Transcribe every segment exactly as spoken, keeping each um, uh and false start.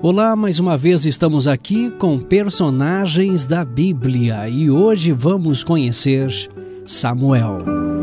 Olá, mais uma vez estamos aqui com personagens da Bíblia e hoje vamos conhecer Samuel.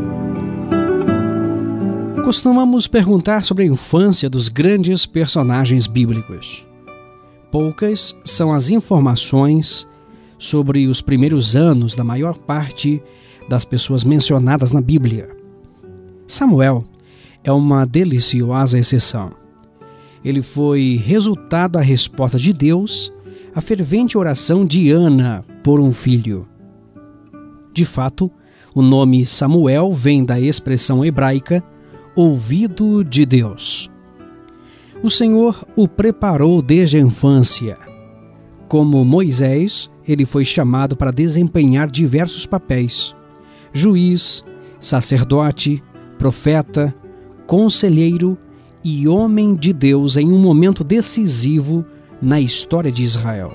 Costumamos perguntar sobre a infância dos grandes personagens bíblicos. Poucas são as informações sobre os primeiros anos da maior parte das pessoas mencionadas na Bíblia. Samuel é uma deliciosa exceção. Ele foi resultado da resposta de Deus à fervente oração de Ana por um filho. De fato, o nome Samuel vem da expressão hebraica ouvido de Deus. O Senhor o preparou desde a infância. Como Moisés, ele foi chamado para desempenhar diversos papéis: juiz, sacerdote, profeta, conselheiro e homem de Deus em um momento decisivo na história de Israel.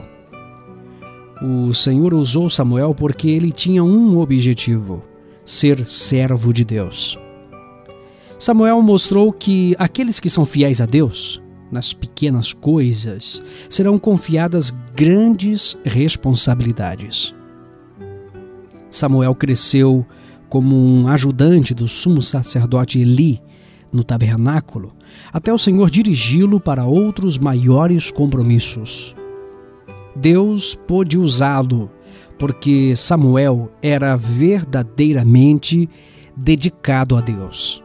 O Senhor usou Samuel porque ele tinha um objetivo: ser servo de Deus. Samuel mostrou que aqueles que são fiéis a Deus, nas pequenas coisas, serão confiadas grandes responsabilidades. Samuel cresceu como um ajudante do sumo sacerdote Eli no tabernáculo, até o Senhor dirigi-lo para outros maiores compromissos. Deus pôde usá-lo porque Samuel era verdadeiramente dedicado a Deus.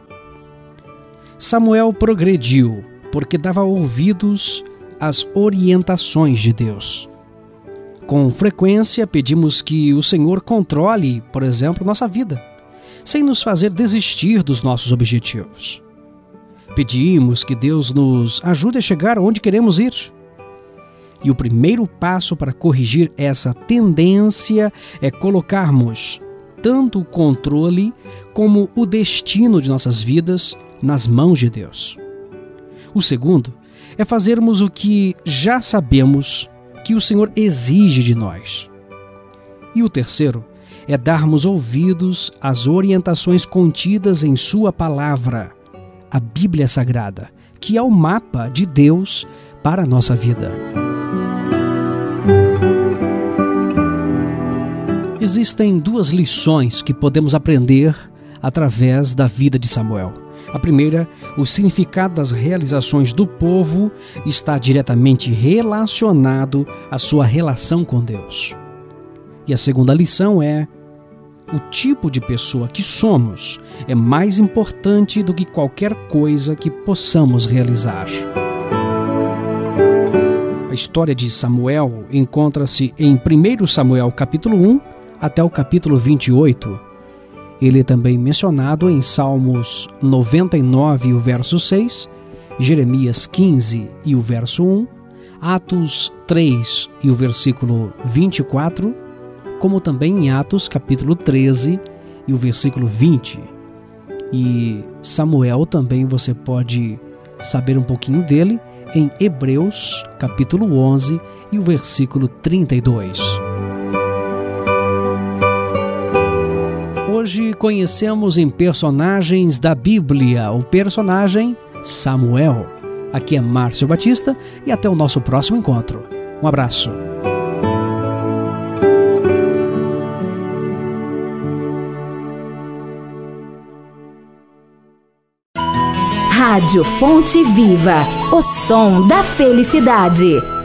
Samuel progrediu porque dava ouvidos às orientações de Deus. Com frequência pedimos que o Senhor controle, por exemplo, nossa vida, sem nos fazer desistir dos nossos objetivos. Pedimos que Deus nos ajude a chegar onde queremos ir. E o primeiro passo para corrigir essa tendência é colocarmos tanto o controle como o destino de nossas vidas nas mãos de Deus. O segundo é fazermos o que já sabemos que o Senhor exige de nós. E o terceiro é darmos ouvidos às orientações contidas em Sua palavra, a Bíblia Sagrada, que é o mapa de Deus para a nossa vida. Existem duas lições que podemos aprender através da vida de Samuel. A primeira, o significado das realizações do povo está diretamente relacionado à sua relação com Deus. E a segunda lição é: o tipo de pessoa que somos é mais importante do que qualquer coisa que possamos realizar. A história de Samuel encontra-se em primeiro Samuel capítulo um até o capítulo vinte e oito. Ele é também mencionado em Salmos noventa e nove, o verso seis, Jeremias quinze e o verso um, Atos três e o versículo vinte e quatro, como também em Atos capítulo treze e o versículo vinte. E Samuel também você pode saber um pouquinho dele em Hebreus capítulo onze e o versículo trinta e dois. Hoje conhecemos em personagens da Bíblia o personagem Samuel. Aqui é Márcio Batista e até o nosso próximo encontro. Um abraço. Rádio Fonte Viva, o som da felicidade.